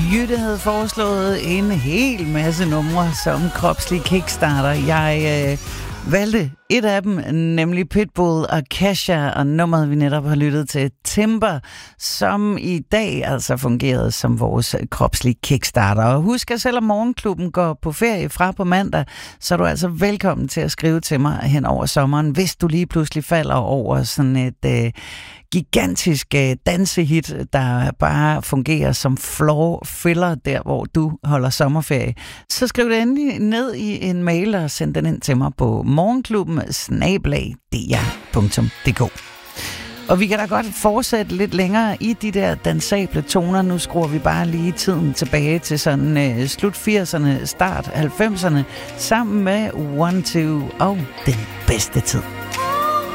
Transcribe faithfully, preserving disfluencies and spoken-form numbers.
Jytte havde foreslået en hel masse numre som kropslig kickstarter. Jeg øh, valgte et af dem, nemlig Pitbull og Kesha, og nummeret vi netop har lyttet til, Timber, som i dag altså fungerede som vores kropslige kickstarter. Og husk, at selvom Morgenklubben går på ferie fra på mandag, så er du altså velkommen til at skrive til mig hen over sommeren, hvis du lige pludselig falder over sådan et øh, gigantisk øh, dansehit, der bare fungerer som floor filler der, hvor du holder sommerferie. Så skriv det endelig ned i en mail og send den ind til mig på morgenklubben snabel-a d r punktum d k. Og vi kan da godt fortsætte lidt længere i de der dansable toner. Nu skruer vi bare lige tiden tilbage til sådan uh, slut firserne, start halvfemserne, sammen med One Two og den bedste tid.